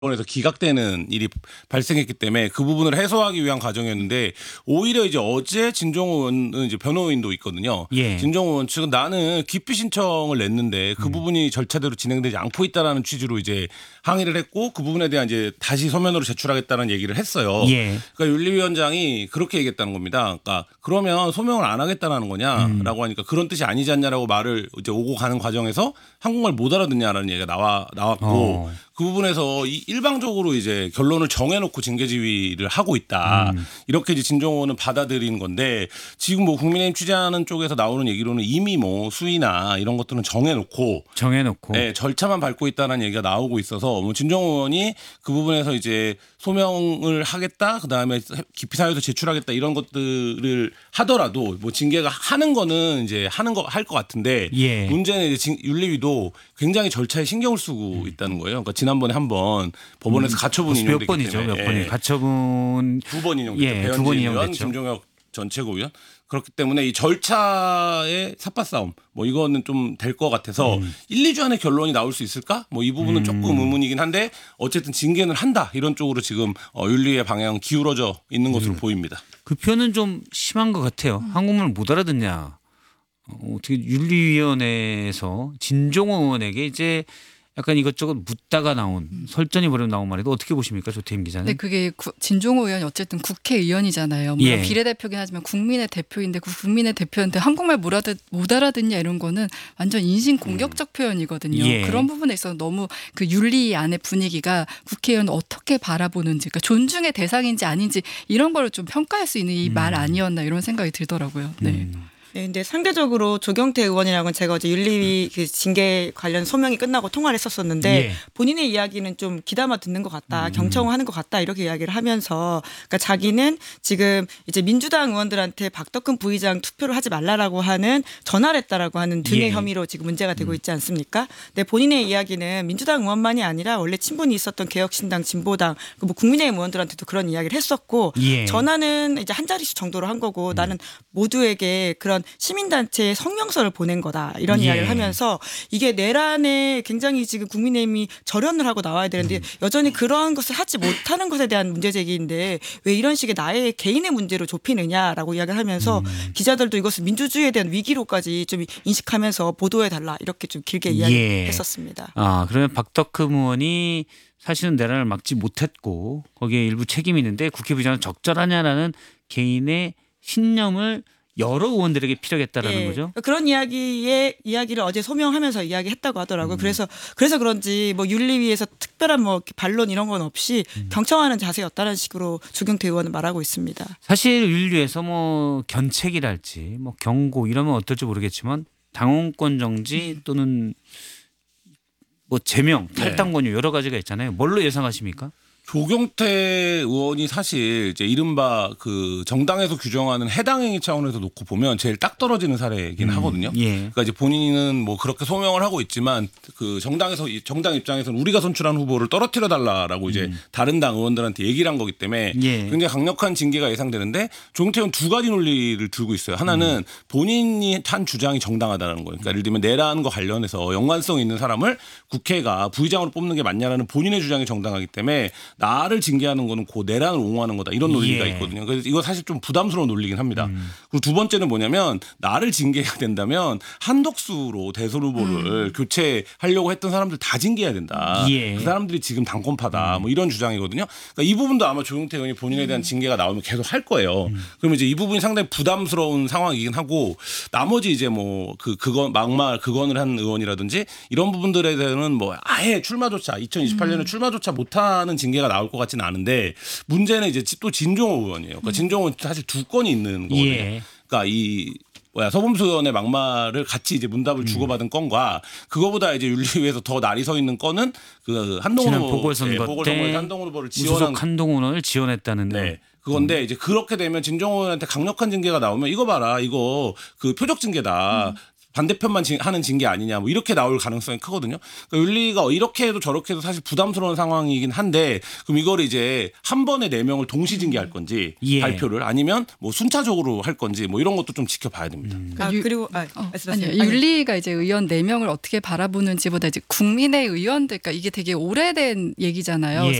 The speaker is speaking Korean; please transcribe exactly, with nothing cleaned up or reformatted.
에서 기각되는 일이 발생했기 때문에 그 부분을 해소하기 위한 과정이었는데 오히려 이제 어제 진종호 의원 이제 변호인도 있거든요. 예. 진종호 의원 측은 나는 기피 신청을 냈는데 그 음. 부분이 절차대로 진행되지 않고 있다라는 취지로 이제 항의를 했고 그 부분에 대한 이제 다시 서면으로 제출하겠다는 얘기를 했어요. 예. 그러니까 윤리위원장이 그렇게 얘기했다는 겁니다. 그러니까 그러면 소명을 안 하겠다는 거냐라고 음. 하니까 그런 뜻이 아니지 않냐라고 말을 이제 오고 가는 과정에서 한국말 못 알아듣냐라는 얘기가 나와 나왔고. 어. 그 부분에서 이 일방적으로 이제 결론을 정해놓고 징계지휘를 하고 있다. 음. 이렇게 이제 진정호는 받아들인 건데 지금 뭐 국민의힘 취재하는 쪽에서 나오는 얘기로는 이미 뭐 수위나 이런 것들은 정해놓고 정해놓고 네, 절차만 밟고 있다는 얘기가 나오고 있어서 뭐 진정호 의원이 그 부분에서 이제 소명을 하겠다. 그 다음에 기피 사유도 제출하겠다 이런 것들을 하더라도 뭐 징계가 하는 거는 이제 하는 거 할 것 같은데 예. 문제는 이제 진- 윤리위도 굉장히 절차에 신경을 쓰고 있다는 거예요. 그러니까 지난번에 한번 법원에서 가처분 몇 인용됐기 번이죠, 때문에 몇 번이 예. 가처분 두 번 인용됐죠. 예, 배현진 두 번 의원, 인용됐죠. 김종혁 전 최고위원. 그렇기 때문에 이 절차의 삿바 싸움 뭐 이거는 좀 될 것 같아서 음. 일, 이 주 안에 결론이 나올 수 있을까? 뭐 이 부분은 음. 조금 의문이긴 한데 어쨌든 징계는 한다. 이런 쪽으로 지금 어, 윤리의 방향은 기울어져 있는 것으로 음. 보입니다. 그 표현은 좀 심한 것 같아요. 한국말 못 알아듣냐. 어, 어떻게 윤리위원회에서 진종호 의원에게 이제 약간 이것저것 묻다가 나온 설전이 벌여 나온 말에도 어떻게 보십니까, 조태임 기자는? 근데 그게 구, 진종호 의원이 어쨌든 국회의원이잖아요. 물론 예. 비례대표긴 하지만 국민의 대표인데 그 국민의 대표한테 한국말 못, 알아듣, 못 알아듣냐 이런 거는 완전 인신 공격적 표현이거든요. 예. 그런 부분에 있어서 너무 그 윤리 안의 분위기가 국회의원 어떻게 바라보는지, 그러니까 존중의 대상인지 아닌지 이런 걸 좀 평가할 수 있는 이 말 아니었나 이런 생각이 들더라고요. 네. 음. 네, 근데 상대적으로 조경태 의원이랑은 제가 어제 윤리위 그 징계 관련 소명이 끝나고 통화를 했었었는데 예. 본인의 이야기는 좀 귀담아 듣는 것 같다, 경청하는 것 같다 이렇게 이야기를 하면서 그러니까 자기는 지금 이제 민주당 의원들한테 박덕흠 부의장 투표를 하지 말라라고 하는 전화를 했다라고 하는 등의 예. 혐의로 지금 문제가 되고 있지 않습니까? 근데 본인의 이야기는 민주당 의원만이 아니라 원래 친분이 있었던 개혁신당, 진보당, 뭐 국민의힘 의원들한테도 그런 이야기를 했었고 예. 전화는 이제 한 자릿수 정도로 한 거고 나는 모두에게 그런 시민단체에 성명서를 보낸 거다 이런 예. 이야기를 하면서 이게 내란에 굉장히 지금 국민의힘이 절연을 하고 나와야 되는데 음. 여전히 그런 것을 하지 못하는 것에 대한 문제제기인데 왜 이런 식의 나의 개인의 문제로 좁히느냐라고 이야기를 하면서 음. 기자들도 이것을 민주주의에 대한 위기로까지 좀 인식하면서 보도해달라 이렇게 좀 길게 예. 이야기했었습니다. 아, 그러면 박덕흠 의원이 사실은 내란을 막지 못했고 거기에 일부 책임이 있는데 국회 부의장은 적절하냐라는 개인의 신념을 여러 의원들에게 피력했다라는 예. 거죠. 그런 이야기의 이야기를 어제 소명하면서 이야기했다고 하더라고요. 음. 그래서 그래서 그런지 뭐 윤리위에서 특별한 뭐 반론 이런 건 없이 음. 경청하는 자세였다는 식으로 주경태 의원은 말하고 있습니다. 사실 윤리위에서 뭐 견책이랄지 뭐 경고 이러면 어떨지 모르겠지만 당원권 정지 또는 뭐 제명, 탈당 권유 여러 가지가 있잖아요. 뭘로 예상하십니까? 조경태 의원이 사실 이제 이른바 그 정당에서 규정하는 해당 행위 차원에서 놓고 보면 제일 딱 떨어지는 사례이긴 음, 하거든요. 예. 그러니까 이제 본인은 뭐 그렇게 소명을 하고 있지만 그 정당에서 정당 입장에서는 우리가 선출한 후보를 떨어뜨려 달라라고 이제 다른 당 의원들한테 얘기를 한 거기 때문에 예. 굉장히 강력한 징계가 예상되는데 조경태 의원 두 가지 논리를 들고 있어요. 하나는 본인이 한 주장이 정당하다는 거예요. 그러니까 예를 들면 내란과 관련해서 연관성 있는 사람을 국회가 부의장으로 뽑는 게 맞냐라는 본인의 주장이 정당하기 때문에 나를 징계하는 거는 고 내란을 옹호하는 거다 이런 논리가 예. 있거든요. 그래서 이거 사실 좀 부담스러운 논리긴 합니다. 음. 그리고 두 번째는 뭐냐면 나를 징계해야 된다면 한덕수로 대선 후보를 음. 교체하려고 했던 사람들 다 징계해야 된다. 예. 그 사람들이 지금 당권파다. 뭐 이런 주장이거든요. 그러니까 이 부분도 아마 조경태 의원이 본인에 대한 징계가 나오면 계속 할 거예요. 음. 그러면 이제 이 부분이 상당히 부담스러운 상황이긴 하고 나머지 이제 뭐 그 그거 막말 그건을 한 의원이라든지 이런 부분들에 대해서는 뭐 아예 출마조차 이천이십팔 년에 출마조차 못하는 징계가 나올 것 같지는 않은데 문제는 이제 또 진종호 의원이에요. 그러니까 진종호 사실 두 건이 있는 거거든요. 예. 그러니까 이 뭐야 서범수 의원의 막말을 같이 이제 문답을 주고받은 건과 그거보다 이제 윤리위에서 더 날이 서 있는 건은 그 한동훈 지난 후보 보궐선거 예, 보궐선거에 때 한동훈 후보를 지원한 무소속 한동훈 의원을 지원했다는 네. 그건데 이제 그렇게 되면 진종호 의원한테 강력한 징계가 나오면 이거 봐라 이거 그 표적 징계다. 반대편만 징- 하는 징계 아니냐 뭐 이렇게 나올 가능성이 크거든요. 그러니까 윤리가 이렇게 해도 저렇게 해도 사실 부담스러운 상황이긴 한데 그럼 이거를 이제 한 번에 네 명을 동시 징계할 건지 예. 발표를 아니면 뭐 순차적으로 할 건지 뭐 이런 것도 좀 지켜봐야 됩니다. 아, 유- 그리고 아, 어, 말씀하세요. 아니요. 아니, 윤리가 이제 의원 네 명을 어떻게 바라보는지보다 이제 국민의 의원들, 그러니까 이게 되게 오래된 얘기잖아요. 예.